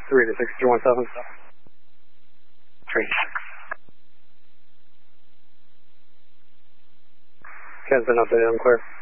3 to 6217. 3 to 6. Has been updated, I'm clear.